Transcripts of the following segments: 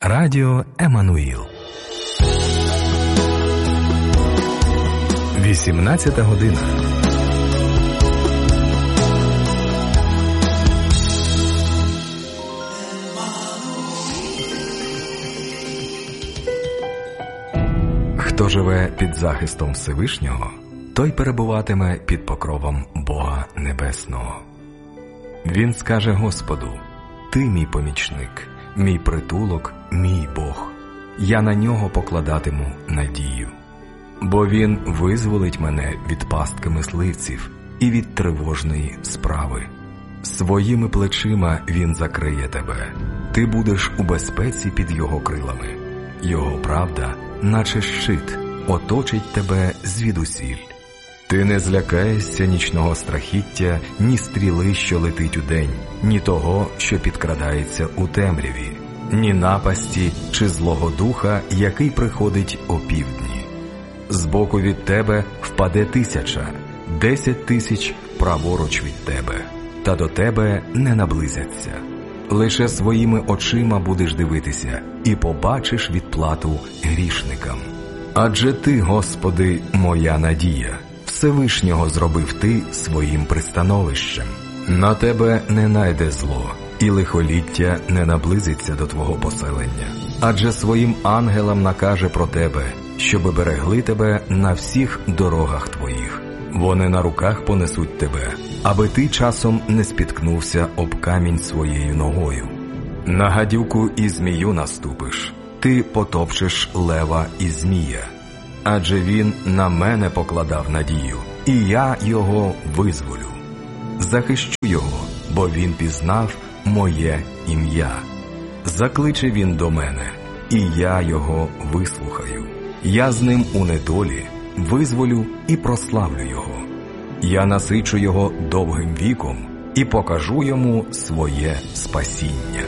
Радіо Еммануїл. 18 година. Хто живе під захистом Всевишнього, той перебуватиме під покровом Бога Небесного. Він скаже Господу: «Ти мій помічник, мій притулок, мій Бог. Я на нього покладатиму надію. Бо він визволить мене від пастки мисливців і від тривожної справи. Своїми плечима він закриє тебе. Ти будеш у безпеці під його крилами. Його правда, наче щит, оточить тебе звідусіль. Ти не злякаєшся нічного страхіття, ні стріли, що летить удень, ні того, що підкрадається у темряві, ні напасті чи злого духа, який приходить опівдні. Збоку від тебе впаде 1000, 10 000 праворуч від тебе, та до тебе не наблизяться. Лише своїми очима будеш дивитися і побачиш відплату грішникам. Адже ти, Господи, моя надія. Всевишнього зробив ти своїм пристановищем. На тебе не найде зло, і лихоліття не наблизиться до твого поселення. Адже своїм ангелам накаже про тебе, щоби берегли тебе на всіх дорогах твоїх. Вони на руках понесуть тебе, аби ти часом не спіткнувся об камінь своєю ногою. На гадюку і змію наступиш, ти потопчеш лева і змія. Адже він на мене покладав надію, і я його визволю. Захищу його, бо він пізнав моє ім'я. Закличе він до мене, і я його вислухаю. Я з ним у недолі визволю і прославлю його. Я насичу його довгим віком і покажу йому своє спасіння.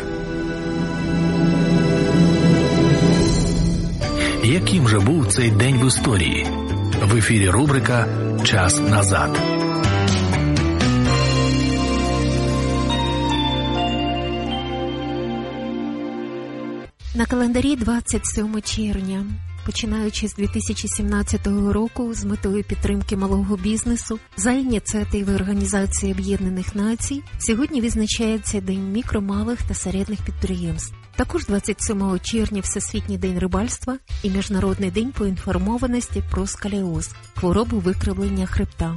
Яким же був цей день в історії? В ефірі рубрика «Час назад». На календарі 27 червня. Починаючи з 2017 року, з метою підтримки малого бізнесу за ініціативи Організації Об'єднаних Націй, сьогодні відзначається День мікро, малих та середніх підприємств. Також 27 червня Всесвітній день рибальства і Міжнародний день поінформованості про сколіоз – хворобу викривлення хребта.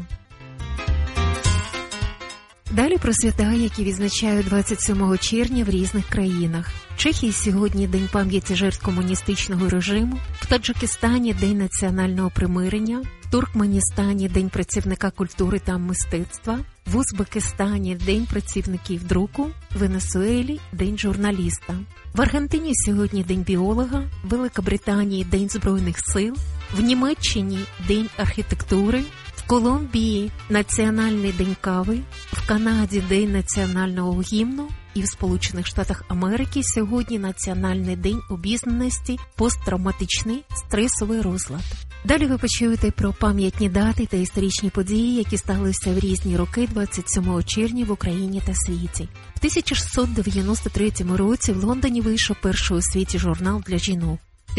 Далі про свята, які відзначають 27 червня в різних країнах. В Чехії сьогодні День пам'яті жертв комуністичного режиму, в Таджикистані – День національного примирення, в Туркменістані – День працівника культури та мистецтва, в Узбекистані – День працівників друку, в Венесуелі – День журналіста. В Аргентині сьогодні День біолога, в Великобританії – День Збройних сил, в Німеччині – День архітектури, в Колумбії – Національний день кави, в Канаді – День національного гімну і в Сполучених Штатах Америки сьогодні Національний день обізнаності посттравматичний стресовий розлад. Далі ви почуєте про пам'ятні дати та історичні події, які сталися в різні роки 27 червня в Україні та світі. В 1693 році в Лондоні вийшов перший у світі журнал для жінок. В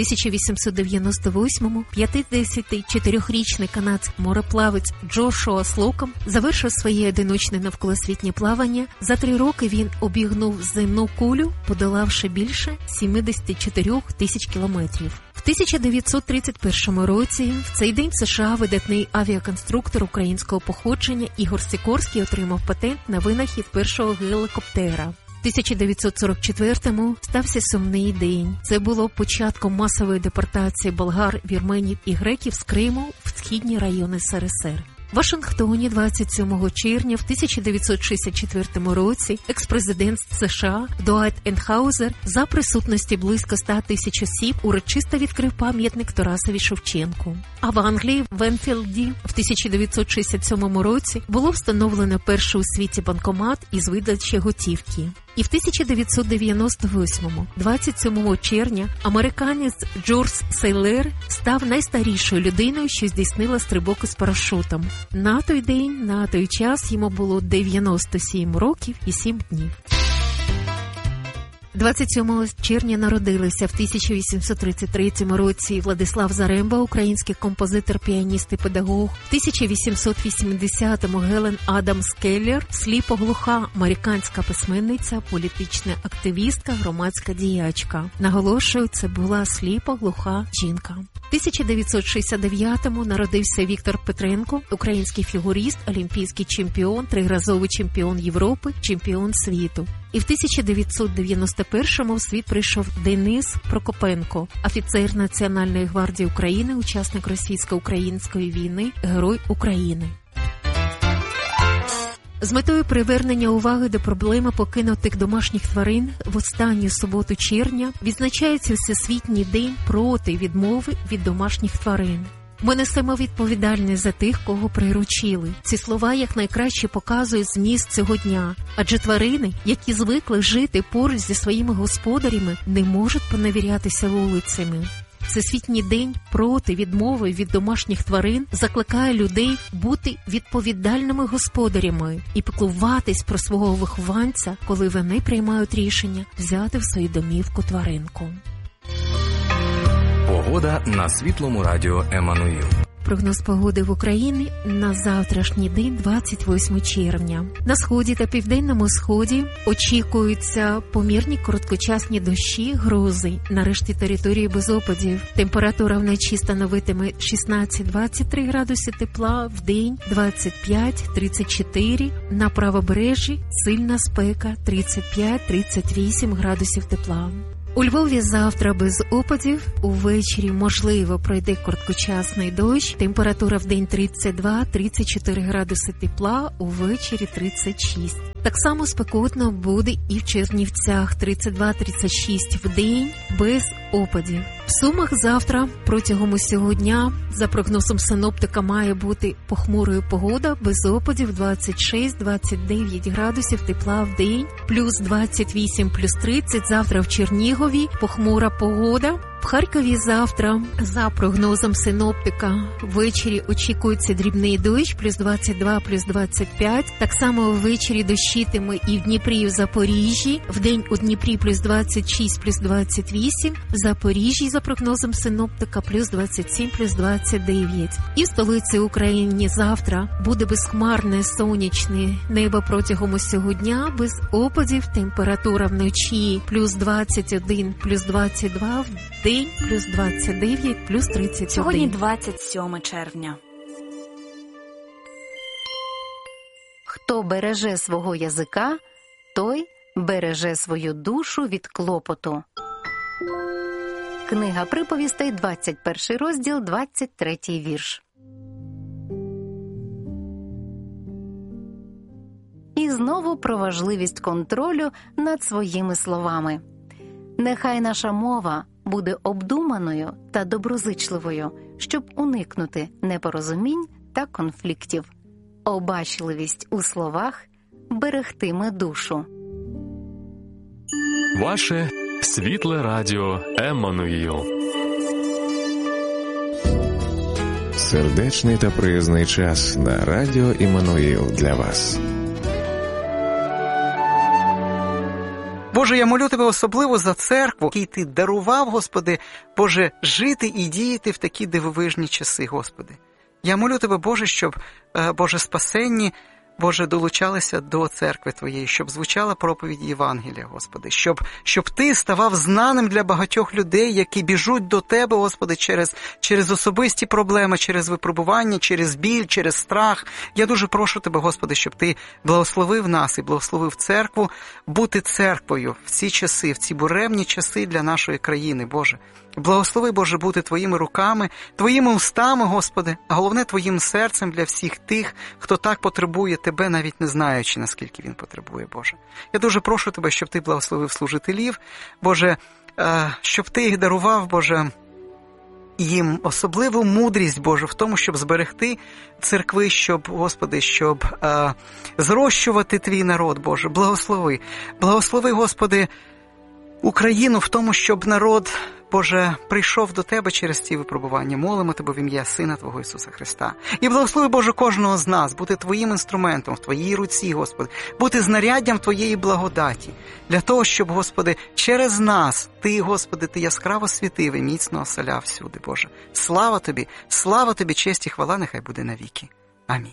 1898-му 54-річний канадський мореплавець Джошуа Слоком завершив своє одиночне навколосвітнє плавання. За 3 роки він обігнув земну кулю, подолавши більше 74 тисяч кілометрів. В 1931 році в цей день в США видатний авіаконструктор українського походження Ігор Сікорський отримав патент на винахід першого гелікоптера. В 1944-му стався сумний день. Це було початком масової депортації болгар, вірменів і греків з Криму в східні райони СРСР. В Вашингтоні 27 червня в 1964 році екс-президент США Дуайт Ейнхаузер за присутності близько 100 тисяч осіб урочисто відкрив пам'ятник Тарасові Шевченку. А в Англії, в Енфілді, в 1967 році було встановлено перший у світі банкомат із видачі готівки. І в 1998-му, 27 червня, американець Джордж Сейлер став найстарішою людиною, що здійснила стрибок із парашутом. На той день, на той час йому було 97 років і 7 днів. 27 червня народилися в 1833 році Владислав Заремба, український композитор, піаніст і педагог. В 1880-му Гелен Адамс Келлер, сліпоглуха американська письменниця, політична активістка, громадська діячка. Наголошую, це була сліпоглуха жінка. В 1969-му народився Віктор Петренко, український фігурист, олімпійський чемпіон, триразовий чемпіон Європи, чемпіон світу. І в 1991-му в світ прийшов Денис Прокопенко, офіцер Національної гвардії України, учасник російсько-української війни, Герой України. З метою привернення уваги до проблеми покинутих домашніх тварин в останню суботу червня відзначається Всесвітній день проти відмови від домашніх тварин. Ми несемо відповідальність за тих, кого приручили. Ці слова якнайкраще показують зміст цього дня. Адже тварини, які звикли жити поруч зі своїми господарями, не можуть поневірятися вулицями. Всесвітній день проти відмови від домашніх тварин закликає людей бути відповідальними господарями і піклуватись про свого вихованця, коли вони приймають рішення взяти в свою домівку тваринку. Погода на Світлому радіо Еммануїл. Прогноз погоди в Україні на завтрашній день, 28 червня. На сході та південному сході очікуються помірні короткочасні дощі, грози. На решті території без опадів. Температура вночі становитиме 16-23 градуси тепла, вдень 25-34. На правобережжі сильна спека 35-38 градусів тепла. У Львові завтра без опадів, увечері, можливо, пройде короткочасний дощ, температура в день 32-34 градуси тепла, увечері 36. Так само спекотно буде і в Чернівцях, 32-36 в день, без опадів. В Сумах завтра протягом усього дня, за прогнозом синоптика, має бути похмурою погода, без опадів 26-29 градусів тепла в день, плюс 28, плюс 30, завтра в Чернігові похмура погода. В Харкові завтра, за прогнозом синоптика, ввечері очікується дрібний дощ, плюс 22, плюс 25. Так само ввечері дощитиме і в Дніпрі, і в Запоріжжі. Вдень у Дніпрі плюс 26, плюс 28. В Запоріжжі, за прогнозом синоптика, плюс 27, плюс 29. І в столиці України завтра буде безхмарне сонячне небо протягом усього дня, без опадів, температура вночі плюс 21, плюс 22, в день плюс 29, плюс 31. Сьогодні 27 червня. Хто береже свого язика, той береже свою душу від клопоту. Книга приповістей, 21 розділ, 23 вірш. І знову про важливість контролю над своїми словами. Нехай наша мова буде обдуманою та доброзичливою, щоб уникнути непорозумінь та конфліктів. Обачливість у словах берегтиме душу. Ваше світле радіо Еммануїл. Сердечний та приязний час на радіо Еммануїл для вас. Боже, я молю Тебе особливо за церкву, який Ти дарував, Господи, Боже, жити і діяти в такі дивовижні часи, Господи. Я молю Тебе, Боже, щоб, Боже, спасенні, Боже, долучалися до церкви Твоєї, щоб звучала проповідь Євангелія, Господи, щоб Ти ставав знаним для багатьох людей, які біжуть до Тебе, Господи, через особисті проблеми, через випробування, через біль, через страх. Я дуже прошу Тебе, Господи, щоб Ти благословив нас і благословив церкву бути церквою в ці часи, в ці буремні часи для нашої країни, Боже. Благослови, Боже, бути Твоїми руками, Твоїми устами, Господи, а головне Твоїм серцем для всіх тих, хто так потребує Тебе, навіть не знаючи, наскільки він потребує, Боже. Я дуже прошу Тебе, щоб Ти благословив служителів, Боже, щоб Ти їх дарував, Боже, їм особливу мудрість, Боже, в тому, щоб зберегти церкви, щоб, Господи, щоб зрощувати Твій народ, Боже. Благослови, Господи, Україну в тому, щоб народ, Боже, прийшов до Тебе через ці випробування. Молимо Тебе в ім'я Сина Твого Ісуса Христа. І благослови, Боже, кожного з нас бути Твоїм інструментом в Твоїй руці, Господи, бути знаряддям Твоєї благодаті. Для того, щоб, Господи, через нас Ти, Господи, Ти яскраво світив і міцно оселяв всюди, Боже. Слава Тобі, честь і хвала нехай буде навіки. Амінь.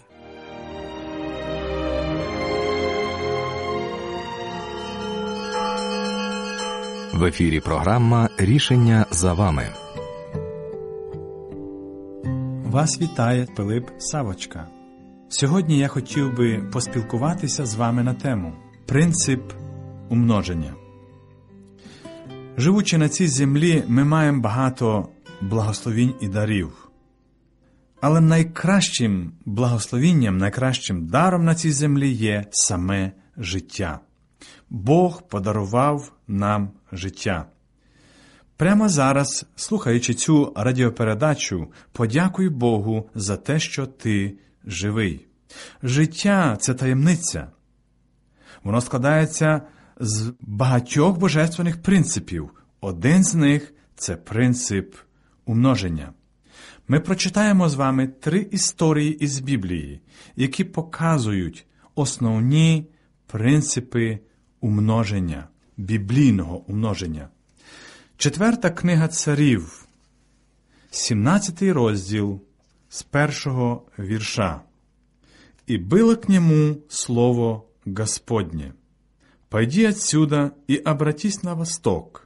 В ефірі програма «Рішення за вами». Вас вітає Пилип Савочка. Сьогодні я хотів би поспілкуватися з вами на тему «Принцип умноження». Живучи на цій землі, ми маємо багато благословінь і дарів. Але найкращим благословінням, найкращим даром на цій землі є саме життя. Бог подарував нам життя. Прямо зараз, слухаючи цю радіопередачу, подякуй Богу за те, що ти живий. Життя – це таємниця. Воно складається з багатьох божественних принципів. Один з них – це принцип умноження. Ми прочитаємо з вами 3 історії із Біблії, які показують основні принципи умноження, біблійного умноження. 4 книга Царів, 17 розділ, з 1 вірша. «И было к нему слово Господне: пойди отсюда и обратись на восток,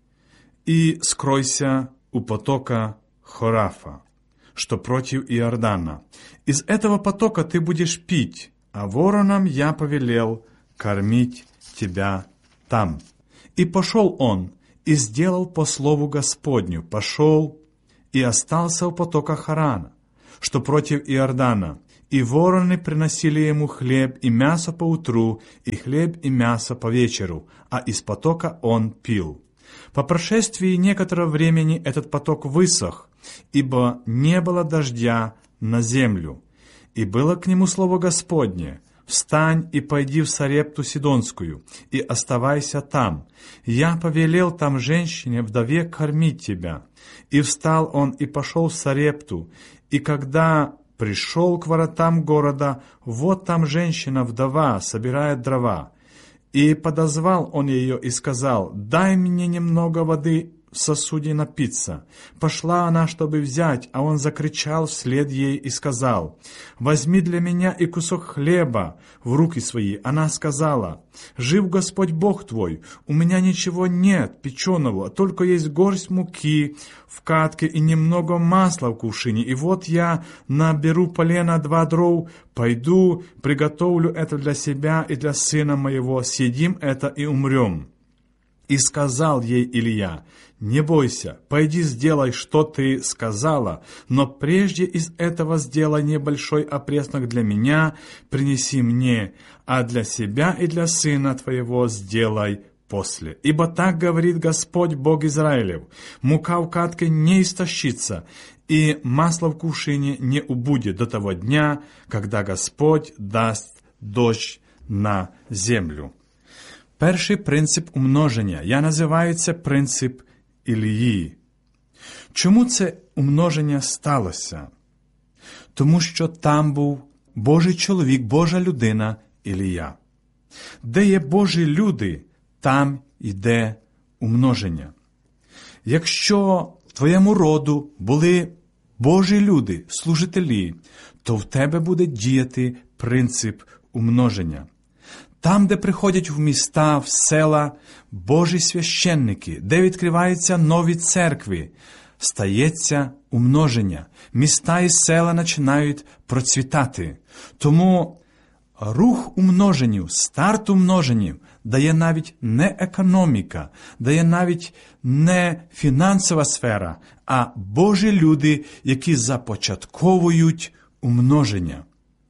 и скройся у потока Хорафа, что против Иордана. Из этого потока ты будешь пить, а воронам я повелел кормить тебя там. И пошел он, и сделал по слову Господню, пошел и остался у потока Харана, что против Иордана, и вороны приносили ему хлеб и мясо поутру, и хлеб и мясо по вечеру, а из потока он пил. По прошествии некоторого времени этот поток высох, ибо не было дождя на землю. И было к нему слово Господне: встань и пойди в Сарепту Сидонскую, и оставайся там. Я повелел там женщине, вдове, кормить тебя. И встал он и пошел в Сарепту, и когда пришел к воротам города, вот там женщина-вдова собирает дрова. И подозвал он ее и сказал: дай мне немного воды в сосуде напиться. Пошла она, чтобы взять, а он закричал вслед ей и сказал: возьми для меня и кусок хлеба в руки свои. Она сказала: жив Господь Бог твой, у меня ничего нет печеного, только есть горсть муки в катке и немного масла в кувшине. И вот я наберу полена 2 дров, пойду, приготовлю это для себя и для сына моего, съедим это и умрем. И сказал ей Илья: не бойся, пойди сделай, что ты сказала, но прежде из этого сделай небольшой опреснок для меня, принеси мне, а для себя и для сына твоего сделай после. Ибо так говорит Господь Бог Израилев: мука в катке не истощится, и масло в кувшине не убудет до того дня, когда Господь даст дождь на землю». Перший принцип умноження, я називаю це принцип Ілії. Чому це умноження сталося? Тому що там був Божий чоловік, Божа людина Ілія. Де є Божі люди, там йде умноження. Якщо в твоєму роду були Божі люди, служителі, то в тебе буде діяти принцип умноження. Там, де приходять в міста, в села Божі священники, де відкриваються нові церкви, стається умноження. Міста і села починають процвітати. Тому рух умноженню, старт умноженню дає навіть не економіка, дає навіть не фінансова сфера, а Божі люди, які започатковують умноження.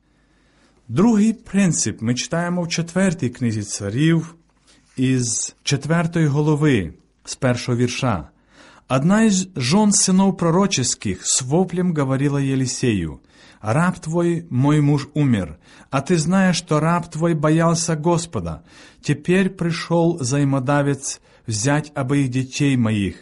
Другий принцип ми читаємо в 4 книзі Царів із 4 глави, з 1 вірша. «Одна из жен сынов пророческих с воплем говорила Елисею: раб твой, мой муж, умер, а ты знаешь, что раб твой боялся Господа. Теперь пришел взаимодавец взять обоих детей моих,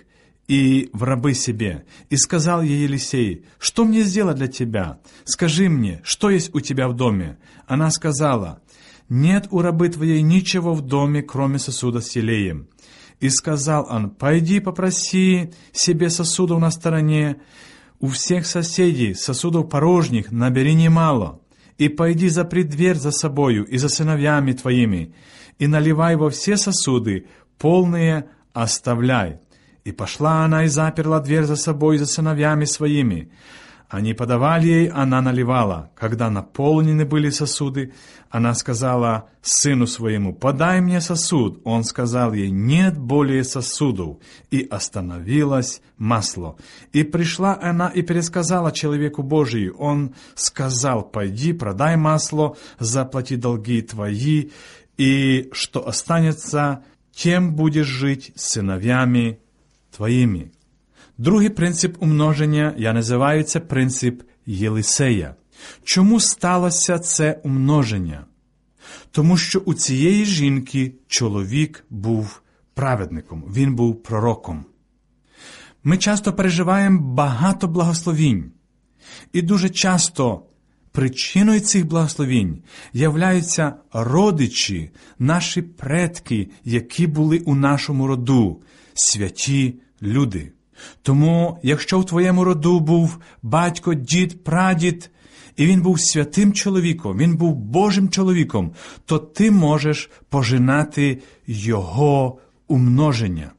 и в рабы себе. И сказал ей Елисей: что мне сделать для тебя? Скажи мне, что есть у тебя в доме? Она сказала: нет у рабы твоей ничего в доме, кроме сосуда с елеем. И сказал он: пойди попроси себе сосудов на стороне, у всех соседей сосудов порожних набери немало, и пойди запри дверь за собою и за сыновьями твоими, и наливай во все сосуды, полные оставляй. И пошла она и заперла дверь за собой и за сыновьями своими. Они подавали ей, она наливала. Когда наполнены были сосуды, она сказала сыну своему: подай мне сосуд. Он сказал ей: нет более сосудов. И остановилось масло. И пришла она и пересказала человеку Божию. Он сказал: пойди, продай масло, заплати долги твои, и что останется, тем будешь жить з синов'ями твоїми. Другий принцип умноження я називаю це принцип Єлисея. Чому сталося це умноження? Тому що у цієї жінки чоловік був праведником, він був пророком. Ми часто переживаємо багато благословінь. І дуже часто причиною цих благословінь являються родичі, наші предки, які були у нашому роду, святі люди. Тому, якщо в твоєму роду був батько, дід, прадід, і він був святим чоловіком, він був Божим чоловіком, то ти можеш пожинати його умноження.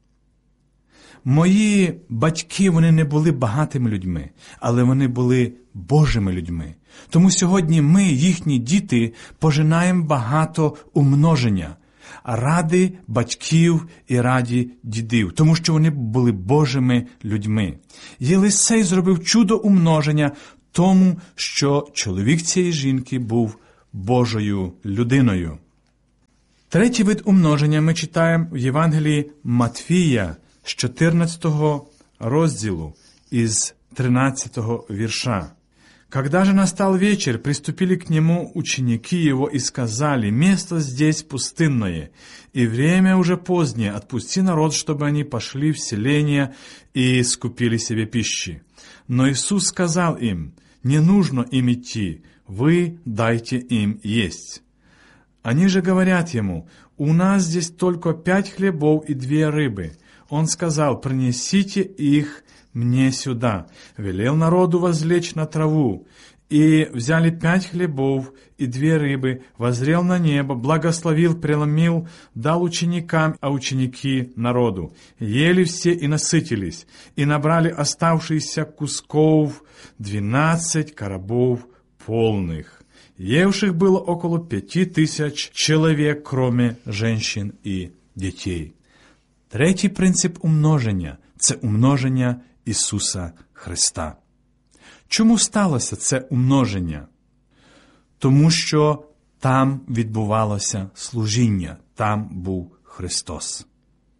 Мої батьки, вони не були багатими людьми, але вони були Божими людьми. Тому сьогодні ми, їхні діти, пожинаємо багато умноження ради батьків і раді дідів, тому що вони були Божими людьми. Єлисей зробив чудо умноження тому, що чоловік цієї жінки був Божою людиною. Третій вид умноження ми читаємо в Євангелії Матфія з 14 розділу із 13 вірша. Когда же настал вечер, приступили к нему ученики его и сказали: «Место здесь пустынное, и время уже позднее, отпусти народ, чтобы они пошли в селения и скупили себе пищи». Но Иисус сказал им: «Не нужно им идти, вы дайте им есть». Они же говорят ему: «У нас здесь только 5 хлебов и 2 рыбы». Он сказал: «Принесите их мне сюда». Велел народу возлечь на траву. И взяли 5 хлебов и 2 рыбы, воззрел на небо, благословил, преломил, дал ученикам, а ученики народу. Ели все и насытились, и набрали оставшиеся кусков 12 коробов полных. Евших было около 5000 человек, кроме женщин и детей. Третій принцип умноження – це умноження Ісуса Христа. Чому сталося це умноження? Тому що там відбувалося служіння, там був Христос.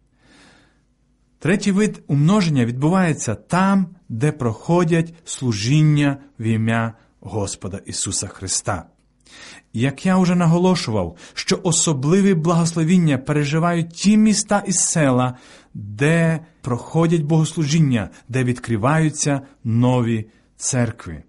Третій вид умноження відбувається там, де проходять служіння в ім'я Господа Ісуса Христа. Як я вже наголошував, що особливі благословіння переживають ті міста і села, де проходять богослужіння, де відкриваються нові церкви.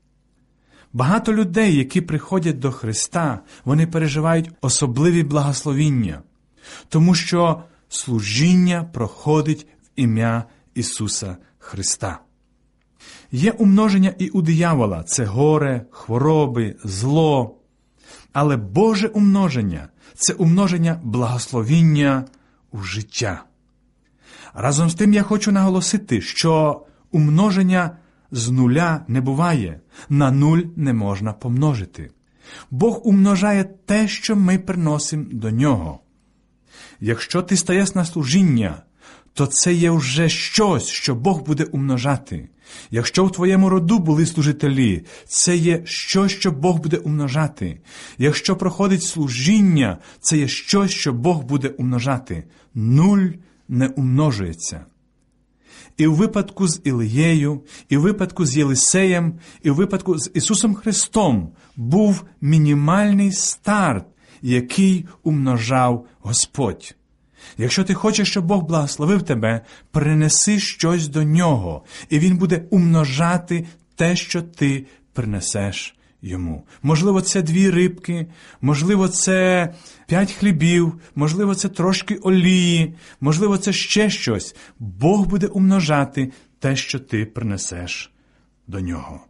Багато людей, які приходять до Христа, вони переживають особливі благословіння, тому що служіння проходить в ім'я Ісуса Христа. Є умноження і у диявола – це горе, хвороби, зло. Але Боже умноження – це умноження благословіння у життя. Разом з тим я хочу наголосити, що умноження з нуля не буває, на 0 не можна помножити. Бог умножає те, що ми приносимо до Нього. Якщо ти стаєш на служіння, то це є вже щось, що Бог буде умножати. Якщо в твоєму роду були служителі, це є щось, що Бог буде умножати. Якщо проходить служіння, це є щось, що Бог буде умножати. 0 не умножується. І в випадку з Ілією, і в випадку з Єлисеєм, і в випадку з Ісусом Христом був мінімальний старт, який умножав Господь. Якщо ти хочеш, щоб Бог благословив тебе, принеси щось до Нього, і Він буде умножати те, що ти принесеш Йому. Можливо, це 2 рибки, можливо, це 5 хлібів, можливо, це трошки олії, можливо, це ще щось. Бог буде умножати те, що ти принесеш до Нього.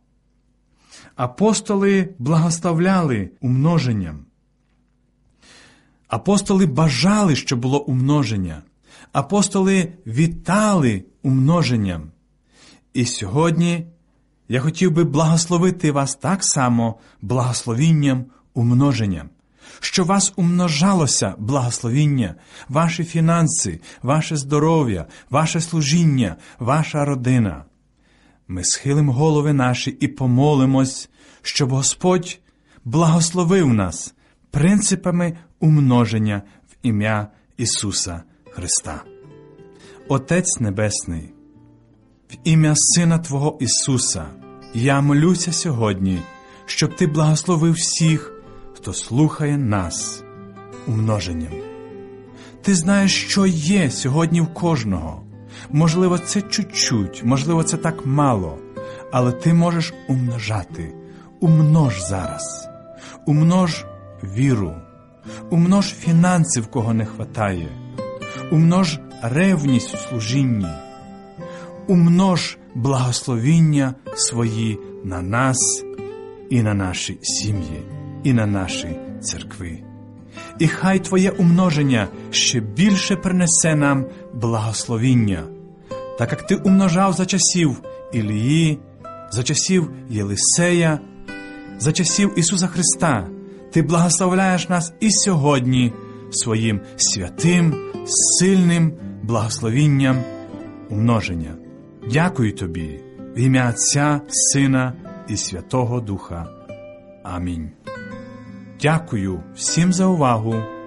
Апостоли благословляли умноженням. Апостоли бажали, щоб було умноження. Апостоли вітали умноженням. І сьогодні я хотів би благословити вас так само благословінням умноженням. Що вас умножалося благословіння, ваші фінанси, ваше здоров'я, ваше служіння, ваша родина. Ми схилимо голови наші і помолимось, щоб Господь благословив нас принципами умноження в ім'я Ісуса Христа. Отець Небесний, в ім'я Сина Твого Ісуса, я молюся сьогодні, щоб Ти благословив всіх, хто слухає нас умноженням. Ти знаєш, що є сьогодні в кожного. Можливо, це чуть-чуть, можливо, це так мало, але ти можеш умножати. Умнож зараз. Умнож віру. Умнож фінанси, в кого не хватає. Умнож ревність у служінні. Умнож благословіння свої на нас і на наші сім'ї, і на наші церкви. І хай Твоє умноження ще більше принесе нам благословіння, так як Ти умножав за часів Ілії, за часів Єлисея, за часів Ісуса Христа. Ти благословляєш нас і сьогодні своїм святим, сильним благословінням умноження. Дякую Тобі в ім'я Отця, Сина і Святого Духа. Амінь. Дякую всім за увагу.